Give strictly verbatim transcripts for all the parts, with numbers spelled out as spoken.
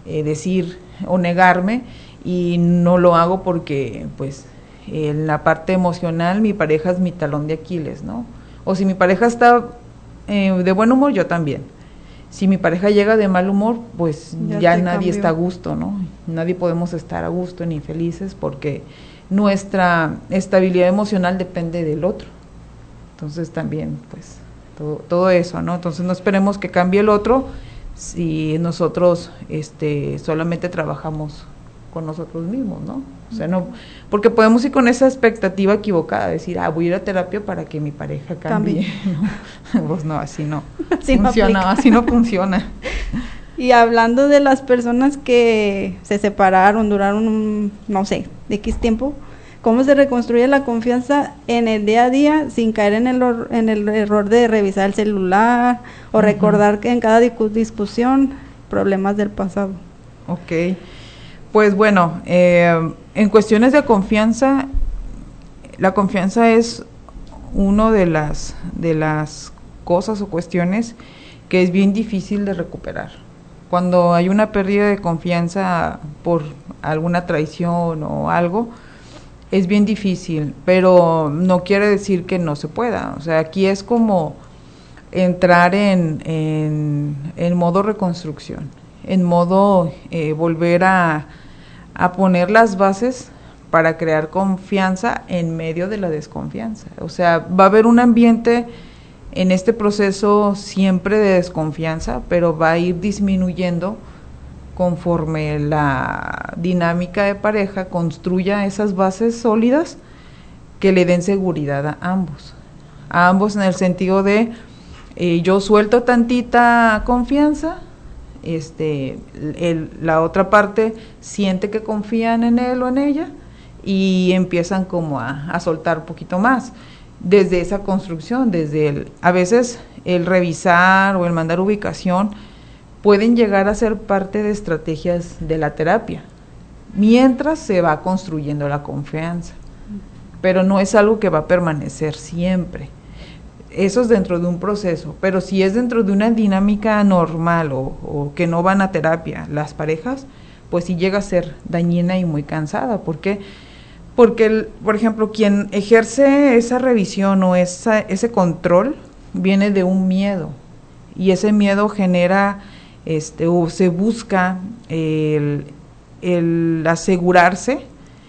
eh, decir o negarme, y no lo hago porque pues en la parte emocional mi pareja es mi talón de Aquiles, ¿no? O si mi pareja está eh, de buen humor, yo también. Si mi pareja llega de mal humor, pues ya, ya nadie cambió. Está a gusto, ¿no? Nadie podemos estar a gusto ni felices porque nuestra estabilidad emocional depende del otro. Entonces también, pues, todo, todo eso, ¿no? Entonces no esperemos que cambie el otro si nosotros este, solamente trabajamos con nosotros mismos, ¿no? O sea, no, porque podemos ir con esa expectativa equivocada, decir, ah, voy a ir a terapia para que mi pareja cambie, ¿no? Pues no, así no así funciona, no así no funciona. Y hablando de las personas que se separaron, duraron, un, no sé, de X tiempo, ¿cómo se reconstruye la confianza en el día a día sin caer en el, en el error de revisar el celular o uh-huh. recordar que en cada discusión problemas del pasado? Ok. Pues bueno, eh, en cuestiones de confianza, la confianza es una de las, de las cosas o cuestiones que es bien difícil de recuperar. Cuando hay una pérdida de confianza por alguna traición o algo, es bien difícil, pero no quiere decir que no se pueda. O sea, aquí es como entrar en, en, en modo reconstrucción, en modo eh, volver a, a poner las bases para crear confianza en medio de la desconfianza. O sea, va a haber un ambiente en este proceso siempre de desconfianza, pero va a ir disminuyendo conforme la dinámica de pareja construya esas bases sólidas que le den seguridad a ambos. A ambos en el sentido de eh, yo suelto tantita confianza, este, el, la otra parte siente que confían en él o en ella y empiezan como a, a soltar un poquito más. Desde esa construcción, desde el, a veces el revisar o el mandar ubicación pueden llegar a ser parte de estrategias de la terapia, mientras se va construyendo la confianza, pero no es algo que va a permanecer siempre. Eso es dentro de un proceso, pero si es dentro de una dinámica normal o, o que no van a terapia las parejas, pues sí llega a ser dañina y muy cansada. ¿Por qué? Porque, el, por ejemplo, quien ejerce esa revisión o esa, ese control viene de un miedo, y ese miedo genera, este, o se busca el, el asegurarse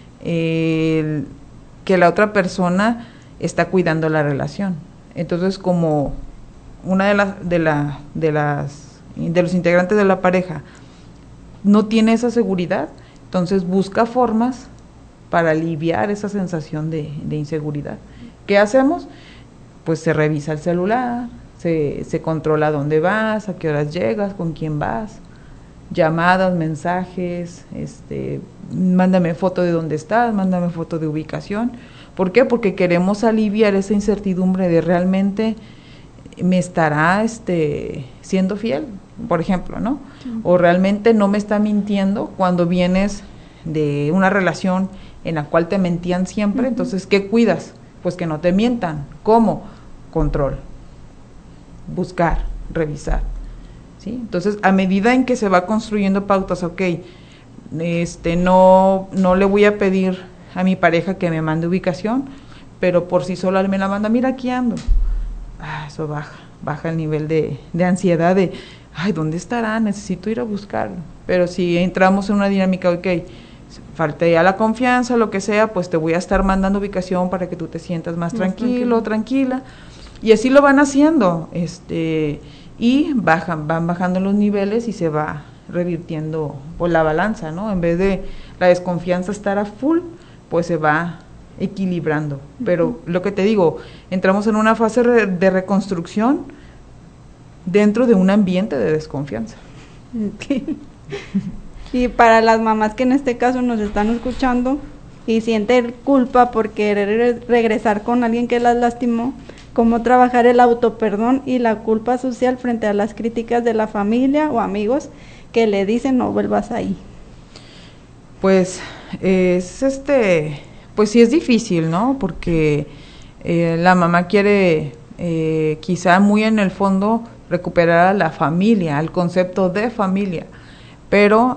el, que la otra persona está cuidando la relación. Entonces, como una de las de la de las de los integrantes de la pareja no tiene esa seguridad, entonces busca formas para aliviar esa sensación de, de inseguridad. ¿Qué hacemos? Pues se revisa el celular, se, se controla dónde vas, a qué horas llegas, con quién vas, llamadas, mensajes, este, mándame foto de dónde estás, mándame foto de ubicación. ¿Por qué? Porque queremos aliviar esa incertidumbre de realmente me estará este, siendo fiel, por ejemplo, ¿no? Sí. O realmente no me está mintiendo cuando vienes de una relación en la cual te mentían siempre. Uh-huh. Entonces, ¿qué cuidas? Pues que no te mientan. ¿Cómo? Control, buscar, revisar, ¿sí? Entonces, a medida en que se va construyendo pautas, ok, este, no, no le voy a pedir a mi pareja que me mande ubicación, pero por sí sola me la manda, mira, aquí ando. Ah, eso baja, baja el nivel de, de ansiedad de, ay, ¿dónde estará? Necesito ir a buscarlo. Pero si entramos en una dinámica, ok, falta ya la confianza, lo que sea, pues te voy a estar mandando ubicación para que tú te sientas más, más tranquilo, tranquilo. tranquila, y así lo van haciendo, este, y bajan, van bajando los niveles y se va revirtiendo por la balanza, ¿no? En vez de la desconfianza estar a full, pues se va equilibrando. Pero uh-huh. lo que te digo, entramos en una fase re- de reconstrucción dentro de un ambiente de desconfianza. Okay. Y para las mamás que en este caso nos están escuchando y sienten culpa por querer regresar con alguien que las lastimó, ¿cómo trabajar el autoperdón y la culpa social frente a las críticas de la familia o amigos que le dicen no vuelvas ahí? Pues es este, pues sí es difícil, ¿no? Porque eh, la mamá quiere eh, quizá muy en el fondo recuperar a la familia, al concepto de familia, pero